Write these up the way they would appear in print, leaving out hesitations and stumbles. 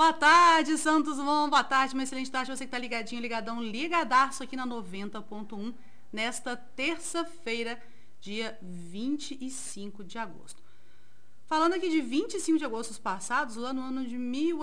Boa tarde, Santos Dumont. Boa tarde, uma excelente tarde. Você que está ligadinho, ligadão, ligadaço aqui na 90.1, nesta terça-feira, dia 25 de agosto. Falando aqui de 25 de agosto passados, lá no ano de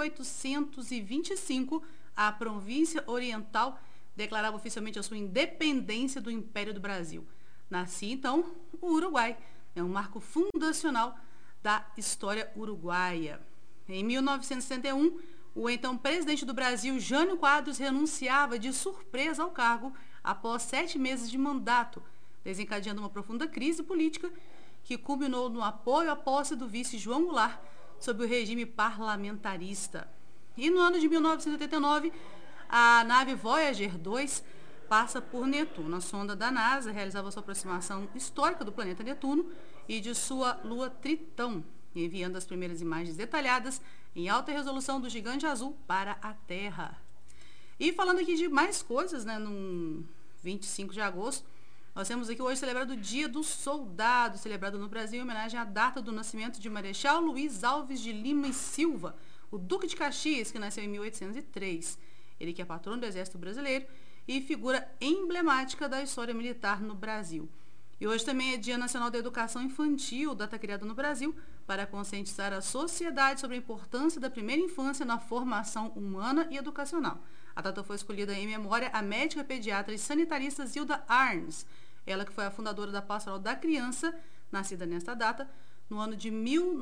1825, a província oriental declarava oficialmente a sua independência do Império do Brasil. Nascia, então, o Uruguai. É um marco fundacional da história uruguaia. Em 1961, o então presidente do Brasil, Jânio Quadros, renunciava de surpresa ao cargo após 7 meses de mandato, desencadeando uma profunda crise política que culminou no apoio à posse do vice João Goulart sob o regime parlamentarista. E no ano de 1989, a nave Voyager 2 passa por Netuno. A sonda da NASA realizava sua aproximação histórica do planeta Netuno e de sua lua Tritão, enviando as primeiras imagens detalhadas em alta resolução do gigante azul para a Terra. E falando aqui de mais coisas, né, no 25 de agosto, nós temos aqui hoje celebrado o Dia do Soldado, celebrado no Brasil em homenagem à data do nascimento de Marechal Luiz Alves de Lima e Silva, o Duque de Caxias, que nasceu em 1803. Ele que é patrono do Exército Brasileiro e figura emblemática da história militar no Brasil. E hoje também é Dia Nacional da Educação Infantil, data criada no Brasil para conscientizar a sociedade sobre a importância da primeira infância na formação humana e educacional. A data foi escolhida em memória à médica pediatra e sanitarista Zilda Arns, ela que foi a fundadora da Pastoral da Criança, nascida nesta data, no ano de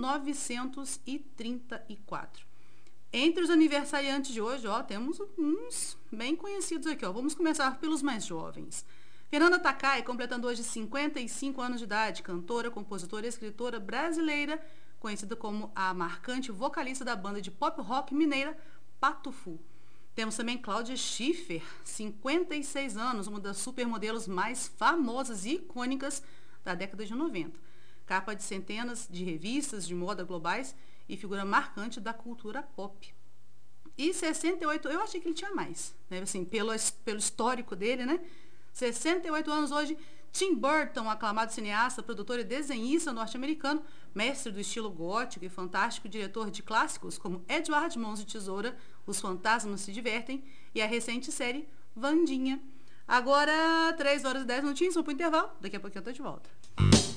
1934. Entre os aniversariantes de hoje, temos uns bem conhecidos aqui. Vamos começar pelos mais jovens. Fernanda Takai, completando hoje 55 anos de idade, cantora, compositora e escritora brasileira, conhecida como a marcante vocalista da banda de pop rock mineira Patufu. Temos também Cláudia Schiffer, 56 anos, uma das supermodelos mais famosas e icônicas da década de 90. Capa de centenas de revistas de moda globais e figura marcante da cultura pop. E 68, eu achei que ele tinha mais, né? Assim, pelo histórico dele, né? 68 anos hoje, Tim Burton, aclamado cineasta, produtor e desenhista norte-americano, mestre do estilo gótico e fantástico, diretor de clássicos como Edward Mãos de Tesoura, Os Fantasmas se Divertem e a recente série Wandinha. Agora, 3 horas e 10 minutinhos, vamos para o intervalo. Daqui a pouquinho eu estou de volta.